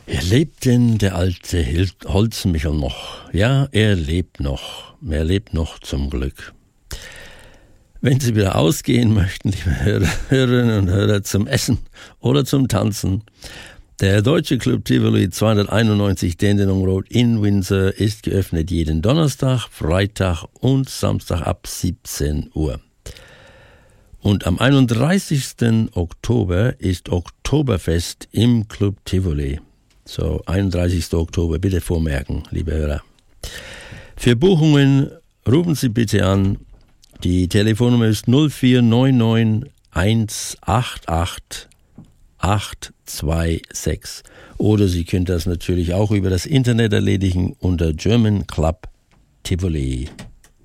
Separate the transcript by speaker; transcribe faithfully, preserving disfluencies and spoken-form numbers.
Speaker 1: Er lebt denn, der alte Hil- Holzmichel noch? Ja, er lebt noch. Er lebt noch zum Glück. Wenn Sie wieder ausgehen möchten, liebe Hörer, Hörerinnen und Hörer, zum Essen oder zum Tanzen, der Deutsche Club Tivoli zweihunderteinundneunzig Dandenong Road in Windsor ist geöffnet jeden Donnerstag, Freitag und Samstag ab siebzehn Uhr. Und am einunddreißigsten Oktober ist Oktoberfest im Club Tivoli. So, einunddreißigsten Oktober, bitte vormerken, liebe Hörer. Für Buchungen rufen Sie bitte an. Die Telefonnummer ist null vier neun neun eins acht acht acht zwei sechs. Oder Sie können das natürlich auch über das Internet erledigen unter German Club Tivoli.